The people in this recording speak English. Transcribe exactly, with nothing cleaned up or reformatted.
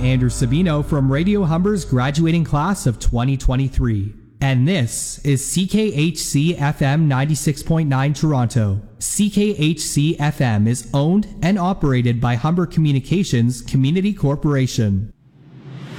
Andrew Sabino from Radio Humber's graduating class of twenty twenty-three. And this is C K H C F M ninety-six point nine Toronto. C K H C F M is owned and operated by Humber Communications Community Corporation.